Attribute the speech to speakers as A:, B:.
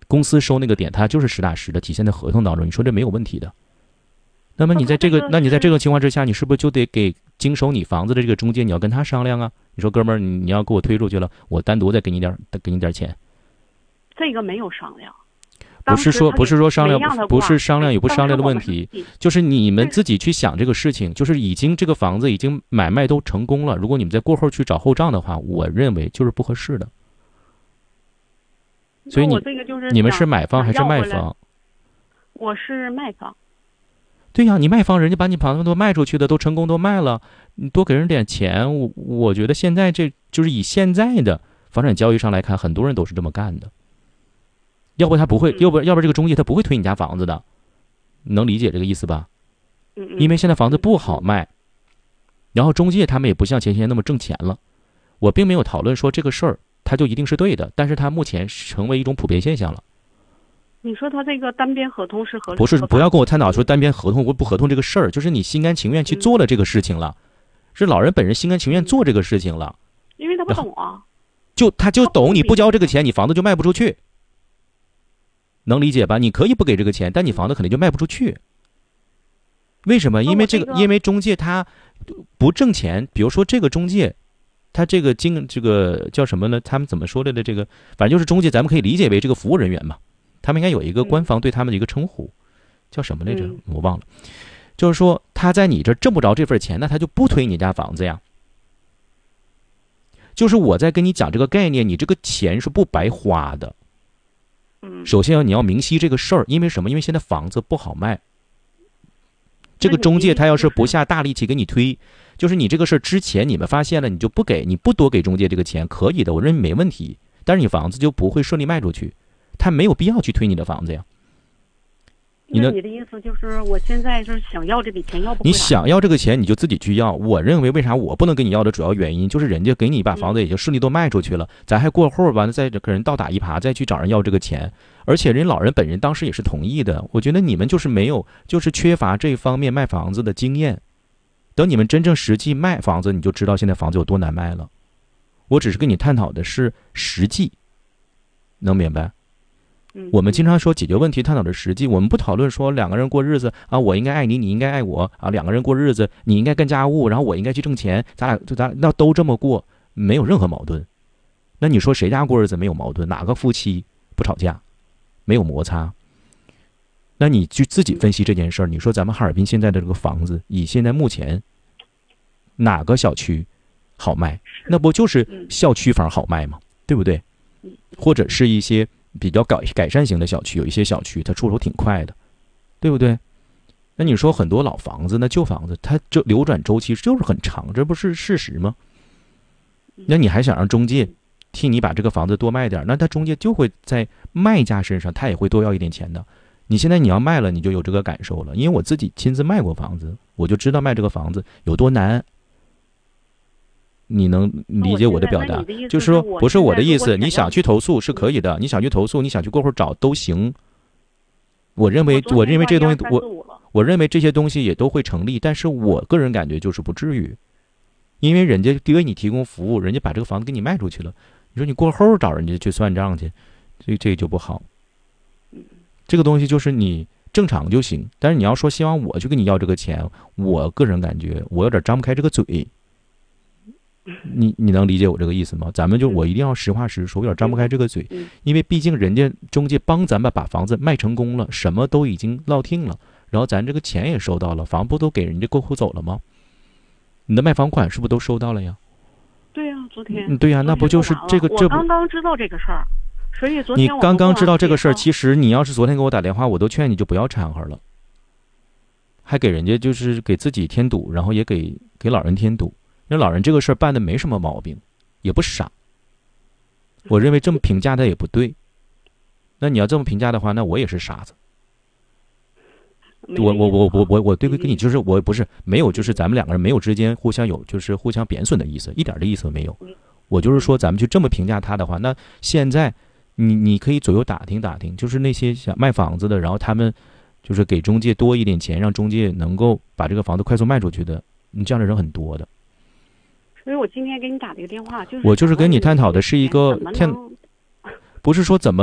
A: 公司收那个点，它就是实打实的体现在合同当中，你说这没有问题的。那么你在这个，那你在这个情况之下，你是不是就得给经手你房子的这个中介，你要跟他商量啊？你说哥们儿，你要给我推出去了，我单独再给你点钱。
B: 这个没有商量。
A: 不是说商量，不是商量与不商量的问题，就是你们自己去想这个事情，就是已经这个房子已经买卖都成功了，如果你们在过后去找后账的话，我认为就是不合适的。所以你们是买方还是卖方？
B: 我是卖方。
A: 对呀，你卖方，人家把你房子都卖出去的，都成功都卖了，你多给人点钱。我觉得现在这就是以现在的房产交易上来看，很多人都是这么干的。要不他不会，要不这个中介他不会推你家房子的，能理解这个意思吧？因为现在房子不好卖，然后中介他们也不像前些年那么挣钱了。我并没有讨论说这个事儿它就一定是对的，但是它目前成为一种普遍现象了。
B: 你说他这个单边合同是合？
A: 不是，不要跟我探讨说单边合同不合同这个事儿，就是你心甘情愿去做了这个事情了，是老人本人心甘情愿做这个事情了。
B: 因为他不懂啊。
A: 他就懂，你不交这个钱，你房子就卖不出去。能理解吧？你可以不给这个钱，但你房子肯定就卖不出去。为什么？因为中介他不挣钱。比如说这个中介，他这个叫什么呢？他们怎么说来的？这个反正就是中介，咱们可以理解为这个服务人员嘛。他们应该有一个官方对他们的一个称呼，叫什么来着？我忘了。就是说他在你这挣不着这份钱，那他就不推你家房子呀。就是我在跟你讲这个概念，你这个钱是不白花的。首先你要明晰这个事儿，因为什么？因为现在房子不好卖。这个中介他要是不下大力气给你推，就是你这个事儿之前你们发现了，你就不给，你不多给中介这个钱，可以的，我认为没问题。但是你房子就不会顺利卖出去，他没有必要去推你的房子呀。
B: 你的意思就是我现在就是想要这笔钱，要不回来？
A: 你想要这个钱你就自己去要。我认为为啥我不能跟你要的主要原因就是人家给你把房子已经顺利都卖出去了，咱还过后吧再给人倒打一耙，再去找人要这个钱，而且人老人本人当时也是同意的。我觉得你们就是没有，就是缺乏这方面卖房子的经验。等你们真正实际卖房子，你就知道现在房子有多难卖了。我只是跟你探讨的是实际，能明白？我们经常说解决问题探讨的实际，我们不讨论说两个人过日子啊，我应该爱你，你应该爱我啊，两个人过日子，你应该干家务，然后我应该去挣钱，咱那都这么过，没有任何矛盾。那你说谁家过日子没有矛盾？哪个夫妻不吵架，没有摩擦？那你就自己分析这件事儿。你说咱们哈尔滨现在的这个房子，以现在目前哪个小区好卖？那不就是校区房好卖吗？对不对？或者是一些比较改善型的小区，有一些小区它出手挺快的，对不对？那你说很多老房子，那旧房子它这流转周期就是很长，这不是事实吗？那你还想让中介替你把这个房子多卖点，那他中介就会在卖家身上他也会多要一点钱的。你现在你要卖了，你就有这个感受了，因为我自己亲自卖过房子，我就知道卖这个房子有多难。你能理解我的表达？就是说不是我的意思，你想去投诉是可以的，你想去投诉，你想去过会找都行。我认为这些东西，我认为这些东西也都会成立，但是我个人感觉就是不至于，因为人家为你提供服务，人家把这个房子给你卖出去了，你说你过后找人家去算账去，这就不好。这个东西就是你正常就行，但是你要说希望我去跟你要这个钱，我个人感觉我有点张不开这个嘴。你能理解我这个意思吗？咱们我一定要实话实说，有点张不开这个嘴，因为毕竟人家中介帮咱们把房子卖成功了，什么都已经落定了，然后咱这个钱也收到了，房不都给人家过户走了吗？你的卖房款是不是都收到了呀？
B: 对呀，昨天。
A: 对呀，那不就是这个？
B: 我刚刚知道这个事儿，所以昨天
A: 你刚刚知道这个事儿，其实你要是昨天给我打电话，我都劝你就不要掺和了，还给人家就是给自己添堵，然后也给老人添堵。因为老人这个事儿办的没什么毛病，也不傻。我认为这么评价他也不对。那你要这么评价的话，那我也是傻子。我对跟你就是我不是没有，就是咱们两个人没有之间互相有就是互相贬损的意思，一点的意思没有。我就是说咱们去这么评价他的话，那现在你可以左右打听打听，就是那些想卖房子的，然后他们就是给中介多一点钱，让中介能够把这个房子快速卖出去的，这样的人很多的。
B: 所以我今天给你打这个电话，
A: 我就是跟你探讨的是一个不是说怎么